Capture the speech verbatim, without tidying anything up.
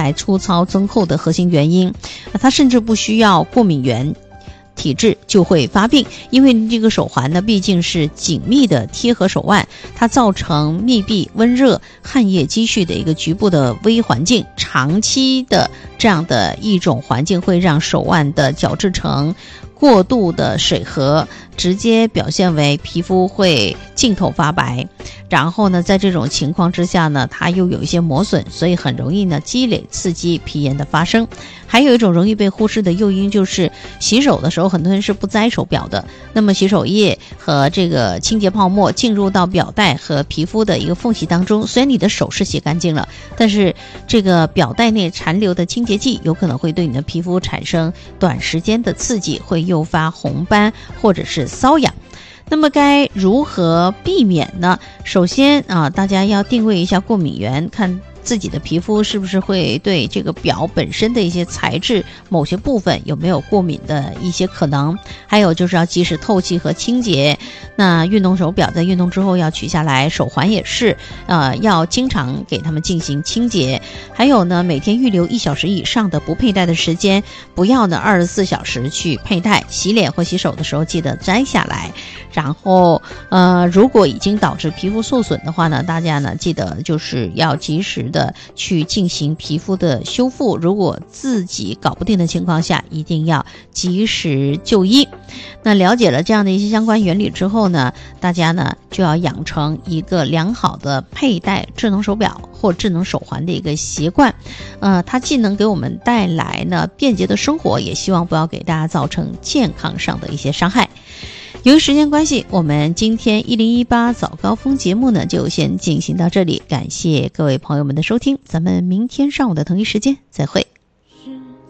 白、粗糙、增厚的核心原因。它甚至不需要过敏原体质就会发病，因为这个手环呢毕竟是紧密的贴合手腕，它造成密闭、温热、汗液积蓄的一个局部的微环境，长期的这样的一种环境会让手腕的角质层过度的水合，直接表现为皮肤会浸透发白，然后呢在这种情况之下呢，它又有一些磨损，所以很容易呢积累刺激皮炎的发生。还有一种容易被忽视的诱因就是洗手的时候很多人是不摘手表的，那么洗手液和这个清洁泡沫进入到表带和皮肤的一个缝隙当中，虽然你的手是洗干净了，但是这个表带内残留的清洁剂有可能会对你的皮肤产生短时间的刺激，会诱发红斑或者是瘙痒。那么该如何避免呢？首先啊，大家要定位一下过敏源，看自己的皮肤是不是会对这个表本身的一些材质某些部分有没有过敏的一些可能。还有就是要及时透气和清洁，那运动手表在运动之后要取下来，手环也是呃，要经常给它们进行清洁。还有呢，每天预留一小时以上的不佩戴的时间，不要呢二十四小时去佩戴。洗脸或洗手的时候记得摘下来。然后呃，如果已经导致皮肤受损的话呢，大家呢记得就是要及时的去进行皮肤的修复，如果自己搞不定的情况下，一定要及时就医。那了解了这样的一些相关原理之后呢，大家呢就要养成一个良好的佩戴智能手表或智能手环的一个习惯。呃，它既能给我们带来呢便捷的生活，也希望不要给大家造成健康上的一些伤害。由于时间关系，我们今天一零一八早高峰节目呢就先进行到这里，感谢各位朋友们的收听，咱们明天上午的同一时间再会。